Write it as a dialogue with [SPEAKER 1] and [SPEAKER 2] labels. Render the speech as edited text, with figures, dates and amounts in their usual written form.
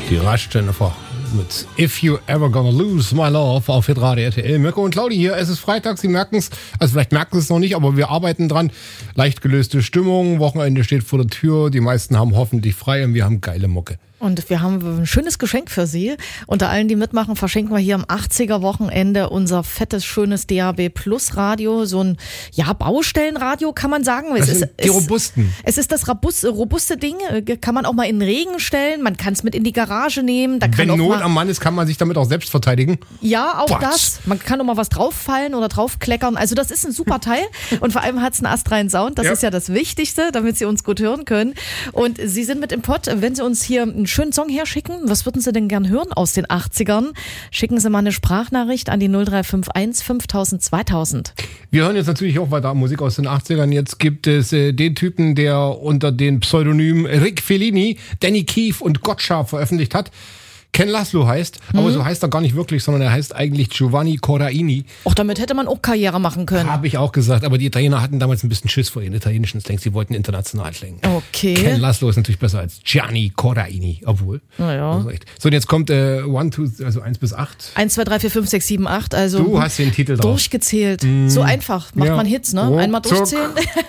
[SPEAKER 1] Die Rush Jennifer mit If You Ever Gonna Lose My Love auf Hitradio RTL. Mirko und Claudi hier. Es ist Freitag, Sie merken es. Also vielleicht merken Sie es noch nicht, aber wir arbeiten dran. Leicht gelöste Stimmung. Wochenende steht vor der Tür. Die meisten haben hoffentlich frei und wir haben geile Mucke.
[SPEAKER 2] Und wir haben ein schönes Geschenk für Sie. Unter allen, die mitmachen, verschenken wir hier am 80er-Wochenende unser fettes, schönes DAB Plus Radio. So ein, Baustellenradio kann man sagen.
[SPEAKER 1] Das sind die robusten.
[SPEAKER 2] Es ist das robuste Ding. Kann man auch mal in den Regen stellen. Man kann es mit in die Garage nehmen. Da kann
[SPEAKER 1] Wenn Not am Mann ist, kann man sich damit auch selbst verteidigen.
[SPEAKER 2] Ja, auch
[SPEAKER 1] What?
[SPEAKER 2] das. Man kann auch mal was drauffallen oder draufkleckern. Also das ist ein super Teil. Und vor allem hat es einen astreinen Sound. Das ist ja das Wichtigste, damit Sie uns gut hören können. Und Sie sind mit im Pott. Wenn Sie uns hier einen schönen Song herschicken, was würden Sie denn gern hören aus den 80ern? Schicken Sie mal eine Sprachnachricht an die 0351 5000 2000.
[SPEAKER 1] Wir hören jetzt natürlich auch weiter Musik aus den 80ern. Jetzt gibt es den Typen, der unter den Pseudonymen Rick Fellini, Danny Keefe und Gottschalk veröffentlicht hat. Ken Laszlo heißt, aber so heißt er gar nicht wirklich, sondern er heißt eigentlich Giovanni Corraini.
[SPEAKER 2] Auch damit hätte man auch Karriere machen können.
[SPEAKER 1] Habe ich auch gesagt, aber die Italiener hatten damals ein bisschen Schiss vor ihren italienischen Slangs, sie wollten international klingen.
[SPEAKER 2] Okay.
[SPEAKER 1] Ken Laszlo ist natürlich besser als Gianni Corraini, obwohl.
[SPEAKER 2] Naja.
[SPEAKER 1] Also so, und jetzt kommt 1 bis 8.
[SPEAKER 2] 1, 2, 3, 4, 5, 6, 7, 8. Also
[SPEAKER 1] Du hast den Titel drauf.
[SPEAKER 2] durchgezählt. So einfach macht man Hits, ne? Einmal durchzählen.